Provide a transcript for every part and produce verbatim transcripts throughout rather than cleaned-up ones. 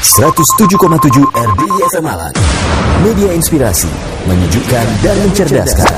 seratus tujuh koma tujuh R D I F M Malang. Media inspirasi, menyejukkan dan mencerdaskan.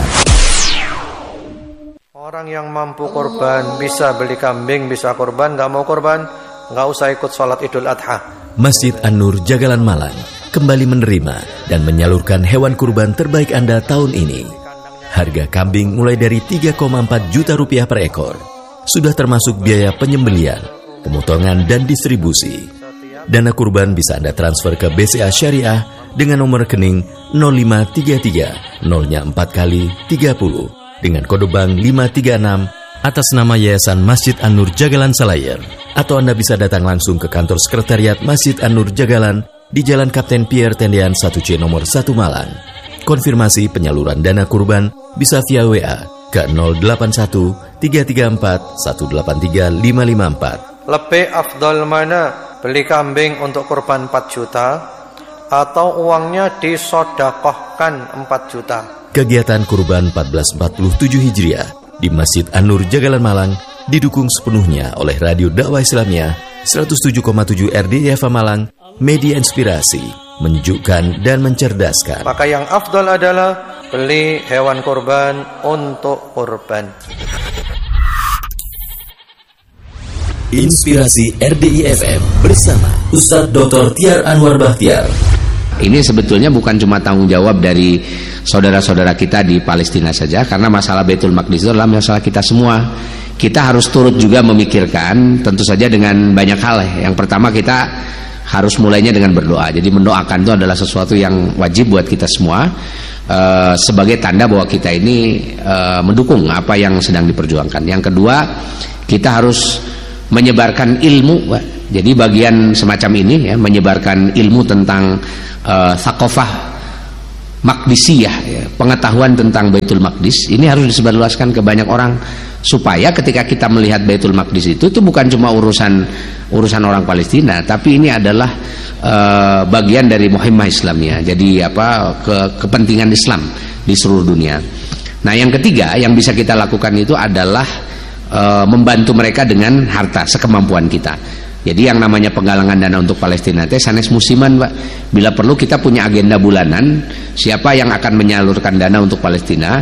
Orang yang mampu korban, bisa beli kambing, bisa korban, gak mau korban, gak usah ikut sholat Idul Adha. Masjid An-Nur Jagalan Malang kembali menerima dan menyalurkan hewan kurban terbaik Anda tahun ini. Harga kambing mulai dari tiga koma empat juta rupiah per ekor. Sudah termasuk biaya penyembelian, pemotongan dan distribusi. Dana kurban bisa Anda transfer ke B C A Syariah dengan nomor rekening nol lima tiga tiga nolnya empat kali tiga puluh dengan kode bank lima tiga enam atas nama Yayasan Masjid An-Nur Jagalan Salayer. Atau Anda bisa datang langsung ke kantor sekretariat Masjid An-Nur Jagalan di Jalan Kapten Pierre Tendean satu C nomor satu Malang. Konfirmasi penyaluran dana kurban bisa via W A ke nol delapan satu tiga tiga empat satu delapan tiga lima lima empat. Lebih afdal mana? Beli kambing untuk kurban empat juta atau uangnya disodakohkan empat juta. Kegiatan kurban seribu empat ratus empat puluh tujuh Hijriah di Masjid An-Nur Jagalan Malang didukung sepenuhnya oleh Radio Dakwah Islamiyah seratus tujuh koma tujuh R D I F M Malang, media inspirasi, menyejukkan dan mencerdaskan. Maka yang afdal adalah beli hewan kurban untuk kurban. Inspirasi R D I F M bersama Ustadz Doktor Tiar Anwar Bahtiar. Ini sebetulnya bukan cuma tanggung jawab dari saudara-saudara kita di Palestina saja, karena masalah Baitul Maqdis itu adalah masalah kita semua. Kita harus turut juga memikirkan, tentu saja dengan banyak hal. Yang pertama, kita harus mulainya dengan berdoa. Jadi mendoakan itu adalah sesuatu yang wajib buat kita semua, uh, sebagai tanda bahwa kita ini uh, mendukung apa yang sedang diperjuangkan. Yang kedua, kita harus menyebarkan ilmu. Jadi bagian semacam ini ya, menyebarkan ilmu tentang uh, thaqafah Maqdisiyah ya, pengetahuan tentang Baitul Maqdis ini harus disebarluaskan ke banyak orang, supaya ketika kita melihat Baitul Maqdis itu itu bukan cuma urusan urusan orang Palestina, tapi ini adalah uh, bagian dari muhimmah Islamiyah. Jadi apa ke, kepentingan Islam di seluruh dunia. Nah, yang ketiga yang bisa kita lakukan itu adalah Uh, membantu mereka dengan harta sekemampuan kita. Jadi yang namanya penggalangan dana untuk Palestina itu sanes musiman, Pak. Bila perlu kita punya agenda bulanan, siapa yang akan menyalurkan dana untuk Palestina,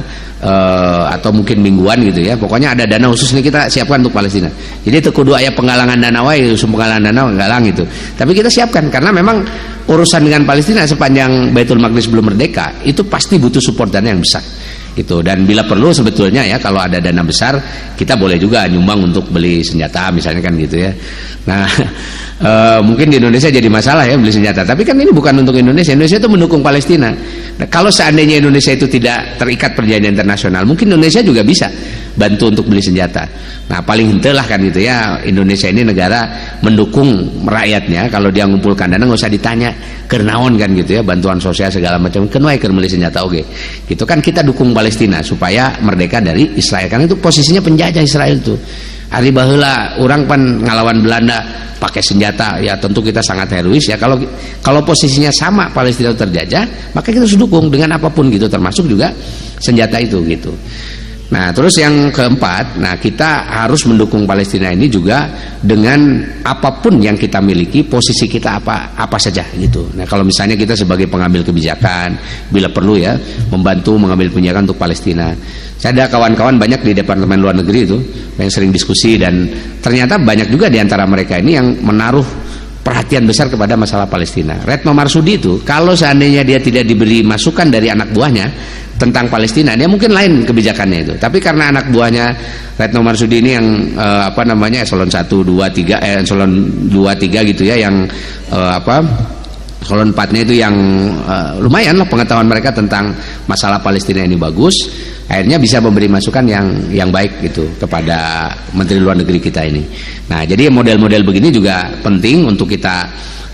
uh, atau mungkin mingguan gitu ya. Pokoknya ada dana khusus nih kita siapkan untuk Palestina. Jadi itu kudu aya penggalangan dana wae, penggalangan dana nggalang gitu. Tapi kita siapkan karena memang urusan dengan Palestina sepanjang Baitul Maqdis belum merdeka itu pasti butuh support dana yang besar. Gitu. Dan bila perlu sebetulnya ya, kalau ada dana besar kita boleh juga nyumbang untuk beli senjata misalnya kan gitu ya. Nah e, mungkin di Indonesia jadi masalah ya beli senjata, tapi kan ini bukan untuk Indonesia. Indonesia itu mendukung Palestina. Nah, kalau seandainya Indonesia itu tidak terikat perjanjian internasional, mungkin Indonesia juga bisa bantu untuk beli senjata. Nah paling hentelah kan gitu ya, Indonesia ini negara mendukung rakyatnya. Kalau dia ngumpulkan dana nggak usah ditanya kernaon kan gitu ya, bantuan sosial segala macam kenapa keur beli senjata oke. Gitu kan kita dukung Palestina supaya merdeka dari Israel, karena itu posisinya penjajah Israel itu. Hari baheula orang pan ngalawan Belanda pakai senjata ya, tentu kita sangat herois ya. Kalau kalau posisinya sama Palestina terjajah, maka kita harus dukung dengan apapun gitu, termasuk juga senjata itu gitu. Nah terus yang keempat, nah kita harus mendukung Palestina ini juga dengan apapun yang kita miliki, posisi kita apa apa saja gitu. Nah kalau misalnya kita sebagai pengambil kebijakan, bila perlu ya membantu mengambil kebijakan untuk Palestina. Saya ada kawan-kawan banyak di Departemen Luar Negeri itu yang sering diskusi, dan ternyata banyak juga di antara mereka ini yang menaruh perhatian besar kepada masalah Palestina. Retno Marsudi itu kalau seandainya dia tidak diberi masukan dari anak buahnya tentang Palestina, dia mungkin lain kebijakannya itu. Tapi karena anak buahnya Retno Marsudi ini yang eh, apa namanya eselon satu, dua, tiga, eh, eselon dua, tiga gitu ya, yang eh, apa eselon empatnya itu yang eh, lumayan lah pengetahuan mereka tentang masalah Palestina ini bagus. Akhirnya bisa memberi masukan yang yang baik gitu kepada Menteri Luar Negeri kita ini. Nah jadi model-model begini juga penting untuk kita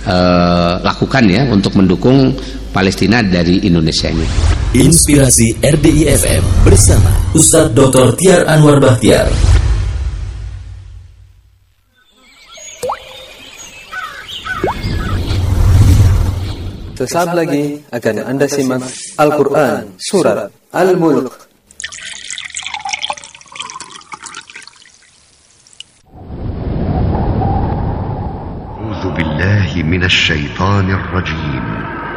eh, lakukan ya, untuk mendukung Palestina dari Indonesia ini. Inspirasi R D I F M bersama Ustadz Doktor Tiar Anwar Bahtiar. Sesaat lagi akan Anda simak Al-Quran Surat Al-Mulk. بالله من الشيطان الرجيم